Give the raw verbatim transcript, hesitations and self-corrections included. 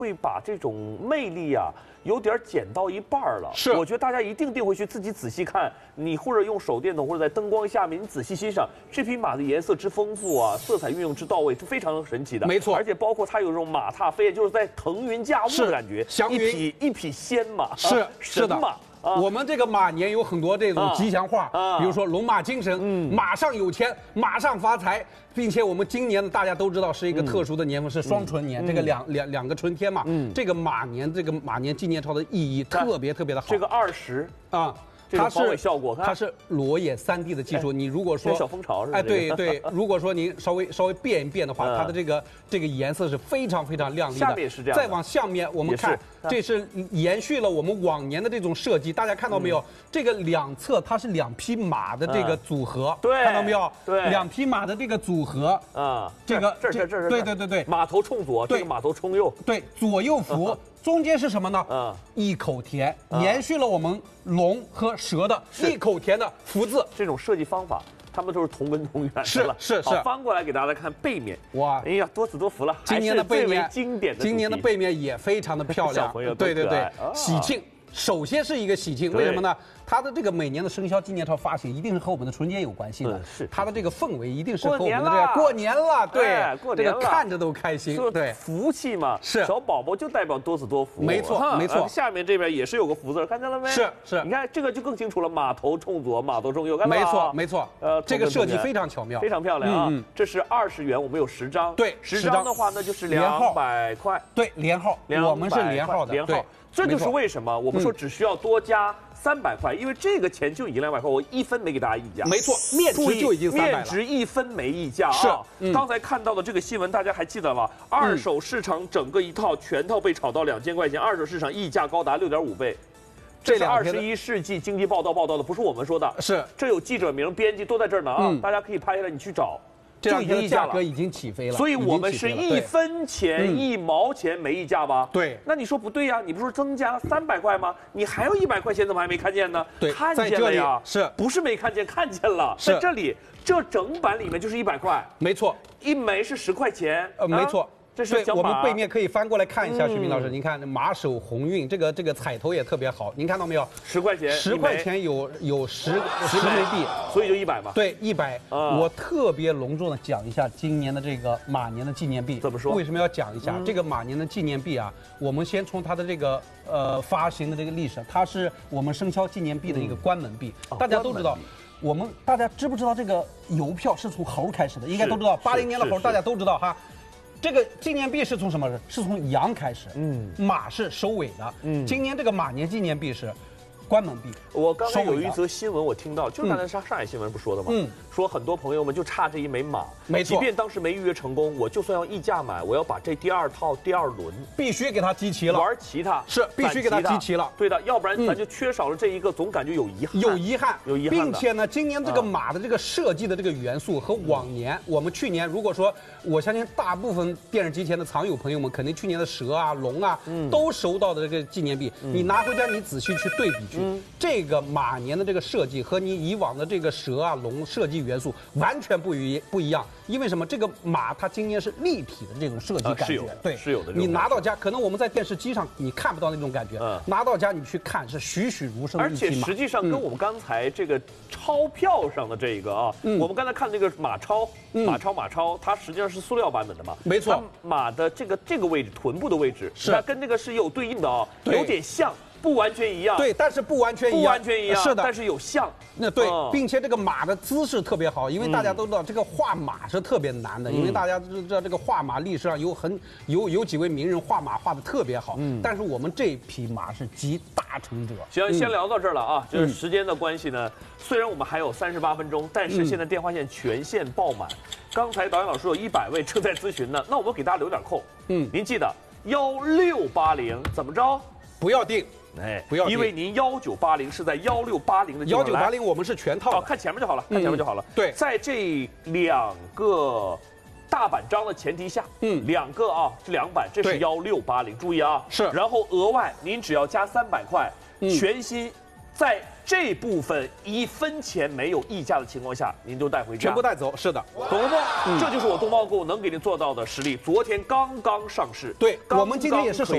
会把这种魅力啊，有点减到一半了。 是， 我觉得大家一定定会去自己仔细看，你或者用手电筒，或者在灯光下面，你仔细欣赏这匹马的颜色之丰富啊，色彩运用之到位，是非常神奇的。 没错， 而且包括它有这种马踏飞，就是在腾云驾雾的感觉，一匹一匹仙马， 是是的。 马。 啊、我们这个马年有很多这种吉祥话， 啊、 比如说龙马精神，嗯，马上有钱，马上发财，并且我们今年大家都知道是一个特殊的年份，嗯、是双春年，嗯、这个两两两个春天嘛，嗯，这个马年，这个马年纪念钞的意义特别特别的好。 这个二十啊。 它是效果， 它是裸眼三 D 的技术。你如果说小蜂巢是吧？ 哎，对对，如果说您稍微稍微变一变的话，它的这个这个颜色是非常非常亮丽的。 下面是这样。 再往下面我们看，这是延续了我们往年的这种设计。大家看到没有？这个两侧它是两匹马的这个组合， 对， 看到没有？ 对， 两匹马的这个组合啊，这个这这这是对对对对， 马头冲左，这个马头冲右， 对，左右扶。 中间是什么呢？嗯，一口田，延续了我们龙和蛇的一口田的福字。 这种设计方法，他们都是同根同源的了。是是是。 翻过来给大家看背面， 哇， 哎呀，多子多福了。 今年的背面经典的， 今年的背面也非常的漂亮。 小朋友对对对，喜庆。 首先是一个喜庆，为什么呢？它的这个每年的生肖纪念钞发行一定是和我们的春节有关系的， 是它的这个氛围一定是和我们的这个过年了，对， 过年了， 这个看着都开心，对， 福气嘛， 是小宝宝就代表多子多福， 没错没错。 下面这边也是有个福字，看见了没？ 是是， 你看这个就更清楚了，马头冲左，马头冲右，看到没错没错， 呃， 这个设计非常巧妙， 非常漂亮啊。这是二十元，我们有十张， 对， 十张的话那就是两百块， 对，连号，我们是连号的， 连号。 这就是为什么我们说只需要多加三百块，因为这个钱就已经两百块，我一分没给大家议价。 没错，面值就已经三百了， 面值一分没议价啊。 是， 嗯、刚才看到的这个新闻，大家还记得吗？二手市场整个一套全套被炒到两千块钱，二手市场溢价高达六点五倍。这是二十一世纪经济报道报道的，不是我们说的， 是这有记者名、编辑都在这儿呢啊，嗯、大家可以拍下来，你去找。 这两天的价格已经起飞了， 所以我们是一分钱一毛钱没溢价吧？ 对。 那你说不对呀？你不是说增加三百块吗？你还有一百块钱怎么还没看见呢？ 对， 看见了呀， 是不是没看见？看见了，在这里，这整版里面就是一百块， 没错， 一枚是十块钱， 呃，没错。 这是我们背面可以翻过来看一下，徐明老师，您看马首鸿运，这个这个彩头也特别好，您看到没有？ 十块钱， 十块钱有有十十枚币， 所以就一百嘛。 对，一百。我特别隆重的讲一下今年的这个马年的纪念币。 怎么说？ 为什么要讲一下这个马年的纪念币啊？我们先从它的这个呃发行的这个历史，它是我们生肖纪念币的一个关门币，大家都知道。 我们大家知不知道这个邮票是从猴开始的？应该都知道，八零年的猴大家都知道哈。这个纪念币是从什么？是从羊开始，嗯，马是收尾的，嗯，今年这个马年纪念币是关门币。 我刚才有一则新闻我听到，就是刚才上上海新闻不说的吗？嗯，说很多朋友们就差这一枚马， 没错， 即便当时没预约成功，我就算要溢价买，我要把这第二套第二轮必须给它集齐了， 玩齐它， 是必须给它集齐了， 对的，要不然咱就缺少了这一个，总感觉有遗憾， 有遗憾， 有遗憾， 并且呢，今年这个马的这个设计的这个元素和往年，我们去年如果说，我相信大部分电视机前的藏友朋友们，肯定去年的蛇啊、龙啊，都收到的这个纪念币，你拿回家你仔细去对比去，这个马年的这个设计和你以往的这个蛇啊、龙设计元素完全不一不一样，因为什么？这个马它今年是立体的这种设计感觉， 对，是有的。 你拿到家，可能我们在电视机上你看不到那种感觉，拿到家你去看是栩栩如生的一匹马。 而且实际上跟我们刚才这个钞票上的这个啊，我们刚才看那个马钞、马钞、马钞，它实际上是塑料版本的嘛， 没错。 马的这个这个位置，臀部的位置， 是它跟那个是有对应的啊，有点像。 不完全一样， 对，但是不完全一样， 不完全一样， 是的， 但是有像， 那对，并且这个马的姿势特别好，因为大家都知道这个画马是特别难的，因为大家知道这个画马历史上有很有有几位名人画马画的特别好，嗯，但是我们这匹马是集大成者。 行，先聊到这儿了啊，就是时间的关系呢，虽然我们还有三十八分钟，但是现在电话线全线爆满。刚才导演老师有一百位正在咨询呢，那我们给大家留点空，嗯，您记得幺六八零怎么着？ 不要定。 哎，不要，因为您幺九八零是在幺六八零的幺九八零，我们是全套， 哦，看前面就好了，看前面就好了。 对， 在这两个大版章的前提下，嗯，两个啊，这两版，这是幺六八零，注意啊， 是。 然后额外您只要加三百块，全新，在这部分一分钱没有溢价的情况下，您就带回家， 全部带走。是的， 懂了不？嗯、这就是我东方购能给您做到的实力。昨天刚刚上市， 对，我们今天也是首